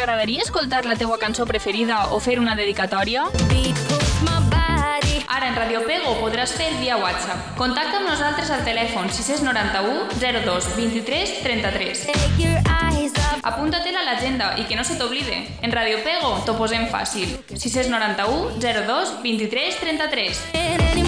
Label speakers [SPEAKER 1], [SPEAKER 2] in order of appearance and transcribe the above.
[SPEAKER 1] T'agradaria escoltar la teua cançó preferida o fer una dedicatòria? Ara en Radio Pego podràs fer via WhatsApp. Contacta amb nosaltres al telèfon 691 02 23 33. Apunta-te'l a l'agenda i que no se t'oblide. En Radio Pego t'ho posem fàcil. 691 02 23 33.